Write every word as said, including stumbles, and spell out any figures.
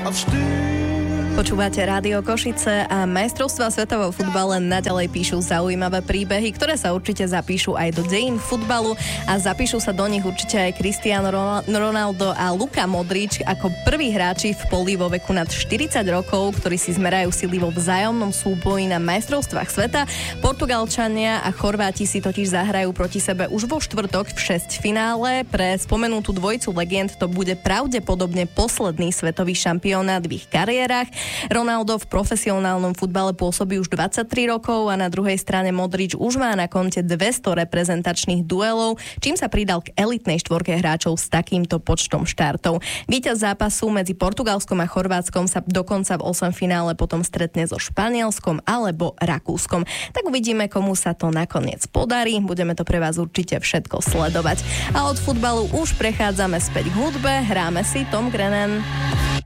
Počúvate Rádio Košice a majstrovstvá svetového futbale naďalej píšu zaujímavé príbehy, ktoré sa určite zapíšu aj do dejín futbalu a zapíšu sa do nich určite aj Cristiano Ronaldo a Luka Modrič ako prví hráči v poli vo veku nad štyridsať rokov, ktorí si zmerajú sily vo vzájomnom súboji na majstrovstvách sveta. Portugalčania a Chorváti si totiž zahrajú proti sebe už vo štvrtok v šesťfinále. Pre spomenutú dvojicu legend to bude pravdepodobne posledný svetový šampionát v ich kariérach. Ronaldo v profesionálnom futbale pôsobí už dvadsaťtri rokov a na druhej strane Modrič už má na konte dvesto reprezentačných duelov, čím sa pridal k elitnej štvorke hráčov s takýmto počtom štartov. Víťaz zápasu medzi Portugalskom a Chorvátskom sa dokonca v osemfinále potom stretne so Španielskom alebo Rakúskom. Tak uvidíme, komu sa to nakoniec podarí. Budeme to pre vás určite všetko sledovať. A od futbalu už prechádzame späť k hudbe. Hráme si Tom Grennan.